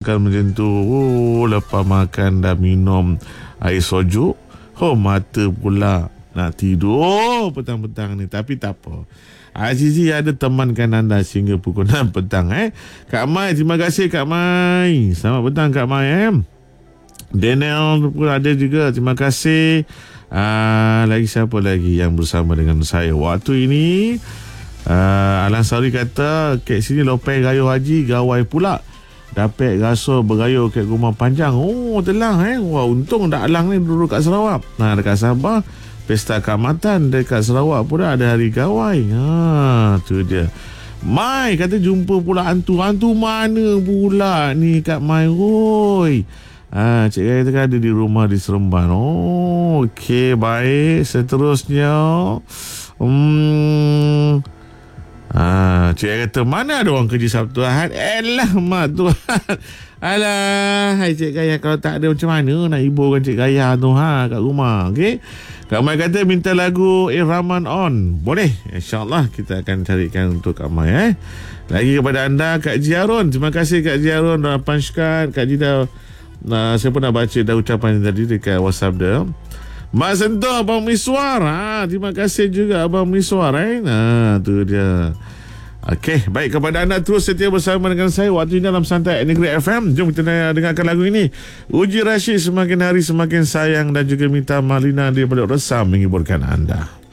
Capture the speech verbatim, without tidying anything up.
makan macam tu. Oh, lepas makan dah minum air soju. Oh, mata pula nak tidur oh, petang-petang ni. Tapi tak apa. Azizi ada temankan anda sehingga pukul enam petang. Eh. Kak Mai, terima kasih Kak Mai. Selamat petang Kak Mai. Eh. Daniel pun ada juga. Terima kasih. Uh, lagi siapa lagi yang bersama dengan saya waktu ini? Uh, Alan Sari kata kat sini lopeng gayuh haji gawai pula. Dapat rasul bergayuh kat rumah panjang. Oh, telang eh. Wah, untung dak Alang ni duduk kat Sarawak. Nah, dekat Sabah pesta Kaamatan, dekat Sarawak pula ada hari gawai. Ha, tu dia. Mai kata jumpa pula hantu-hantu mana pula ni Kak Mai. Oi. Ah, Cik Gaya kata ada di rumah di Seremban. Oh, okey, baik. Seterusnya Hmm Ah, Cik Gaya kata mana ada orang kerja Sabtu Ahad? Elah mak Tuhan. Alah, hai Cik Gaya, kalau tak ada macam mana nak hiburkan Cik Gaya tu ha kat rumah. Okey. Kak Mai kata minta lagu Irhaman On. Boleh. InsyaAllah kita akan carikan untuk Kak Mai eh. Lagi kepada anda Kak Jiarun. Terima kasih Kak Jiarun dah punchkan. Kak Ji dah nah, saya pun dah baca dah ucapan tadi dekat WhatsApp dia. Mak Sentuh Abang Miswar. Ha, terima kasih juga Abang Miswar eh. Nah, tu dia. Okey, baik, kepada anda terus setia bersama dengan saya waktu ini dalam Santai Negeri F M. Jom kita dengarkan lagu ini. Uji Rashid, Semakin Hari Semakin Sayang, dan juga Mita Malina daripada Resam menghiburkan anda.